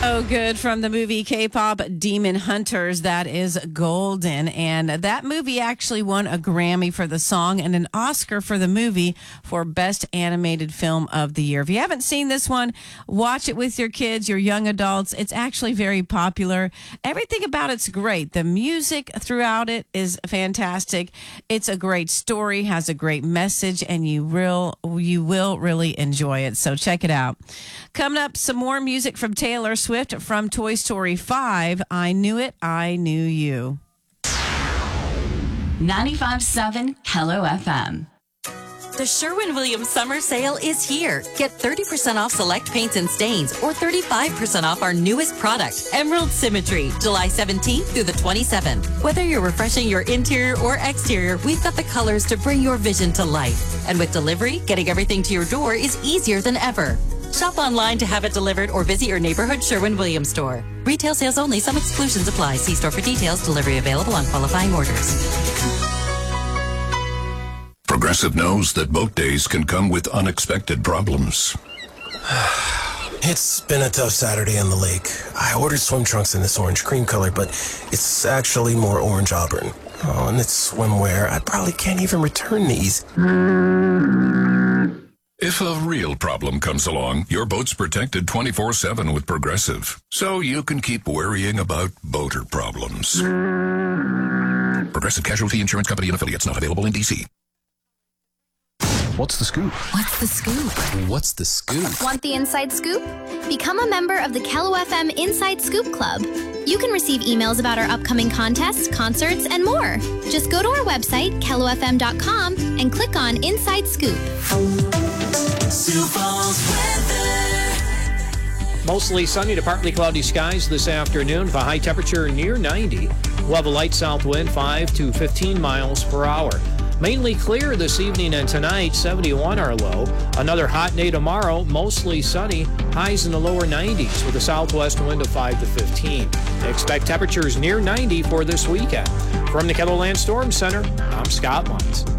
So good from the movie K-pop Demon Hunters. That is golden. And that movie actually won a Grammy for the song and an Oscar for the movie for Best Animated Film of the Year. If you haven't seen this one, watch it with your kids, your young adults. It's actually very popular. Everything about it's great. The music throughout it is fantastic. It's a great story, has a great message, and you will really enjoy it. So check it out. Coming up, some more music from Taylor Swift from Toy Story 5, I Knew It, I Knew You. 95.7 Hello FM. The Sherwin-Williams Summer Sale is here. Get 30% off select paints and stains or 35% off our newest product, Emerald Symmetry, July 17th through the 27th. Whether you're refreshing your interior or exterior, we've got the colors to bring your vision to life. And with delivery, getting everything to your door is easier than ever. Shop online to have it delivered or visit your neighborhood Sherwin-Williams store. Retail sales only. Some exclusions apply. See store for details. Delivery available on qualifying orders. Progressive knows that boat days can come with unexpected problems. It's been a tough Saturday on the lake. I ordered swim trunks in this orange cream color, but it's actually more orange auburn. Oh, and it's swimwear. I probably can't even return these. If a real problem comes along, your boat's protected 24/7 with Progressive, so you can keep worrying about boater problems. Progressive Casualty Insurance Company and affiliates, not available in D.C. What's the scoop? What's the scoop? What's the scoop? Want the inside scoop? Become a member of the Kello FM Inside Scoop Club. You can receive emails about our upcoming contests, concerts, and more. Just go to our website, kellofm.com, and click on Inside Scoop. Mostly sunny to partly cloudy skies this afternoon with a high temperature near 90. We'll have a light south wind 5 to 15 miles per hour. Mainly clear this evening and tonight, 71 our low. Another hot day tomorrow, mostly sunny, highs in the lower 90s with a southwest wind of 5 to 15. Expect temperatures near 90 for this weekend. From the KELOLAND Storm Center, I'm Scott Lutz.